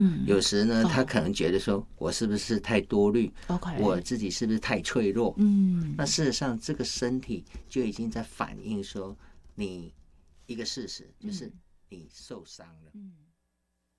有时呢，他可能觉得说，我是不是太多虑 OK 我自己是不是太脆弱？那事实上，这个身体就已经在反映说，你一个事实就是你受伤了。